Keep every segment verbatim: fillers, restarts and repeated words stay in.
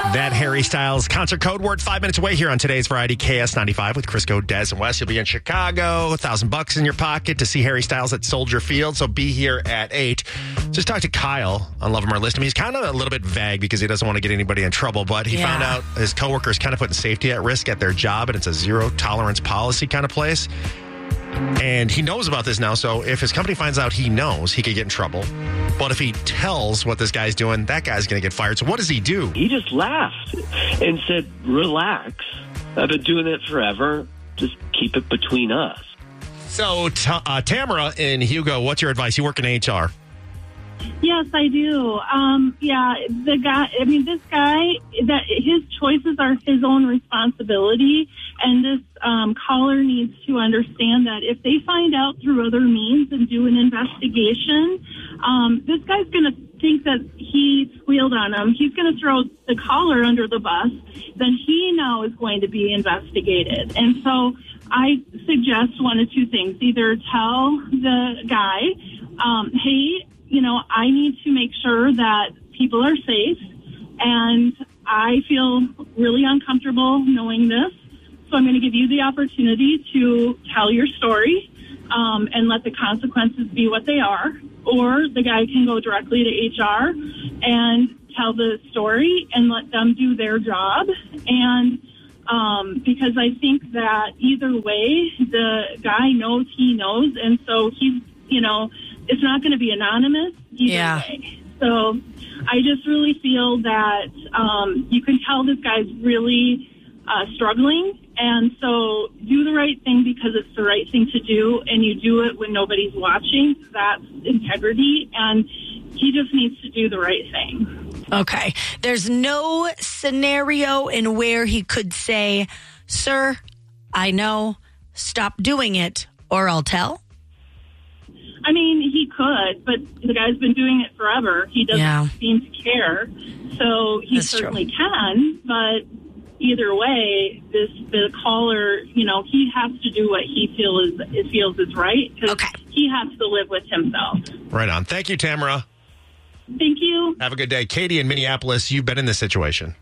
That Harry Styles concert code word five minutes away here on today's Variety K S ninety-five with Crisco, Des, and Wes. You'll be in Chicago, a thousand bucks in your pocket to see Harry Styles at Soldier Field. So be here at eight. Just talked to Kyle on Love 'Em or List Him. He's kind of a little bit vague because he doesn't want to get anybody in trouble, but he Yeah. found out his coworkers kind of putting safety at risk at their job, and it's a zero tolerance policy kind of place. And he knows about this now, so if his company finds out he knows, he could get in trouble. But if he tells what this guy's doing, that guy's going to get fired. So what does he do? He just laughed and said, relax. I've been doing it forever. Just keep it between us. So, t- uh, Tamara and Hugo, what's your advice? You work in H R. Yes, I do. Um, yeah, the guy, I mean, this guy, that his choices are his own responsibility. And this um, caller needs to understand that if they find out through other means and do an investigation, um, this guy's going to think that he squealed on him. He's going to throw the caller under the bus. Then he now is going to be investigated. And so I suggest one of two things. Either tell the guy, um, hey, you know, I need to make sure that people are safe, and I feel really uncomfortable knowing this. So I'm going to give you the opportunity to tell your story um, and let the consequences be what they are. Or the guy can go directly to H R and tell the story and let them do their job. And um, because I think that either way, the guy knows he knows. And so he's, you know, it's not going to be anonymous either Yeah. way. So I just really feel that um, you can tell this guy's really uh, struggling. And so do the right thing because it's the right thing to do, and you do it when nobody's watching. That's integrity, and he just needs to do the right thing. Okay. There's no scenario in where he could say, sir, I know, stop doing it, or I'll tell. I mean, he could, but the guy's been doing it forever. He doesn't Yeah. seem to care. So he That's certainly true. can, but either way, this the caller, you know, he has to do what he feel is, it feels is right. 'Cause Okay. he has to live with himself. Right on. Thank you, Tamara. Thank you. Have a good day. Katie in Minneapolis, you've been in this situation.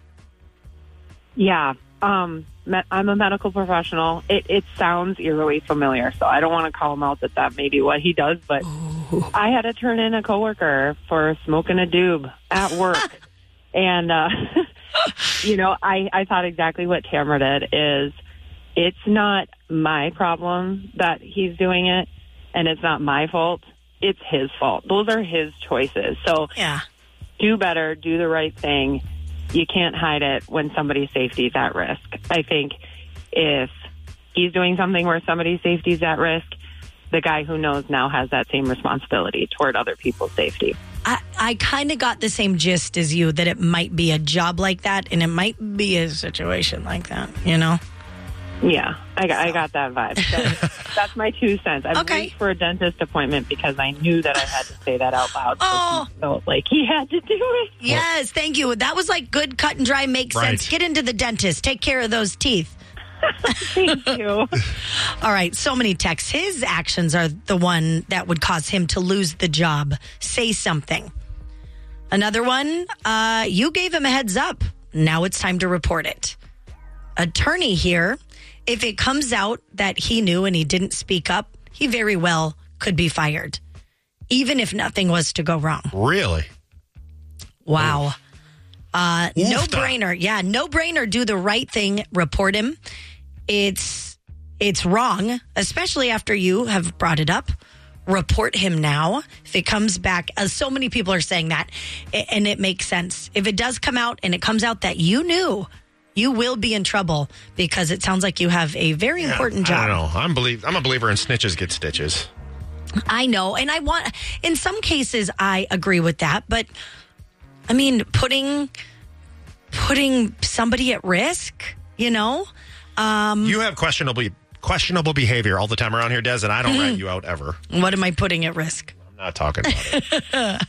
Yeah. Um, me- I'm a medical professional. It, it sounds eerily familiar, so I don't want to call him out that that may be what he does, but I had to turn in a coworker for smoking a doob at work. and, uh, you know, I, I thought exactly what Tamara did is it's not my problem that he's doing it, and it's not my fault. It's his fault. Those are his choices. So Yeah. do better, do the right thing. You can't hide it when somebody's safety is at risk. I think if he's doing something where somebody's safety is at risk, the guy who knows now has that same responsibility toward other people's safety. I, I kind of got the same gist as you that it might be a job like that and it might be a situation like that, you know? Yeah, I got, I got that vibe. So that's my two cents. I Okay. waited for a dentist appointment because I knew that I had to say that out loud. So Oh. he felt like he had to do it. Yes, thank you. That was like good cut and dry, makes Right. sense. Get into the dentist. Take care of those teeth. Thank you. All right, so many texts. His actions are the one that would cause him to lose the job. Say something. Another one, uh, you gave him a heads up. Now it's time to report it. Attorney here, if it comes out that he knew and he didn't speak up, he very well could be fired, even if nothing was to go wrong. Really? Wow. Uh, no Oofta. brainer. Yeah, no brainer. Do the right thing. Report him. It's it's wrong, especially after you have brought it up. Report him now. If it comes back, as so many people are saying that, a- and it makes sense. If it does come out and it comes out that you knew, you will be in trouble because it sounds like you have a very important I job. don't know. I'm, believe- I'm a believer in snitches get stitches. I know. And I want, in some cases, I agree with that. But I mean, putting, putting somebody at risk, you know? Um, You have questionable questionable behavior all the time around here, Des, and I don't rat you out ever. what am I putting at risk? I'm not talking about it.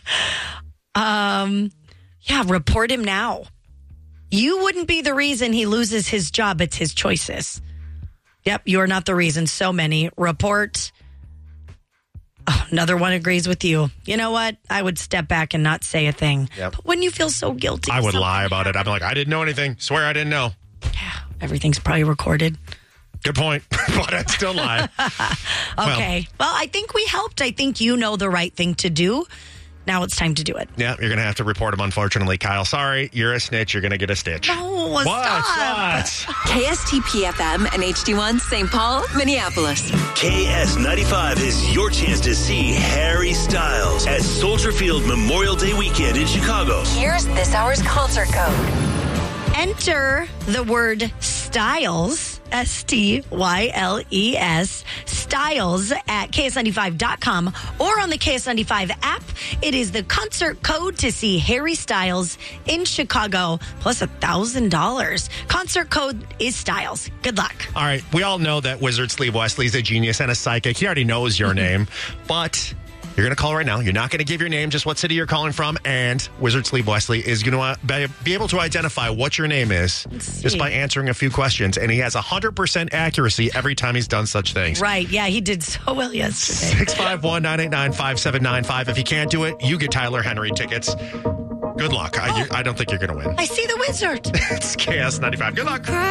Um, yeah, report him now. You wouldn't be the reason he loses his job. It's his choices. Yep, you're not the reason. So many. Report. Oh, another one agrees with you. You know what? I would step back and not say a thing. Yep. But when you feel so guilty, I would something lie about it. I'm like, I didn't know anything. Swear I didn't know. Yeah, everything's probably recorded. Good point. But I'd still lie. Okay. Well, well, I think we helped. I think you know the right thing to do. Now it's time to do it. Yeah, you're going to have to report him, unfortunately, Kyle. Sorry, you're a snitch. You're going to get a stitch. No, what? stop. What? K S T P F M and H D one Saint Paul, Minneapolis. K S ninety-five is your chance to see Harry Styles at Soldier Field Memorial Day weekend in Chicago. Here's this hour's concert code. Enter the word Styles, S T Y L E S, Styles at K S ninety-five dot com or on the K S ninety-five app. It is the concert code to see Harry Styles in Chicago, plus one thousand dollars. Concert code is Styles. Good luck. All right. We all know that Wizard Sleeve Wesley is a genius and a psychic. He already knows your name, but you're going to call right now. You're not going to give your name, just what city you're calling from. And Wizard Sleeve Wesley is going to be able to identify what your name is just by answering a few questions. And he has one hundred percent accuracy every time he's done such things. Right. Yeah, he did so well yesterday. six five one, nine eight nine, five seven nine five. If you can't do it, you get Tyler Henry tickets. Good luck. I, I don't think you're going to win. I see the wizard. It's K S ninety-five. Good luck.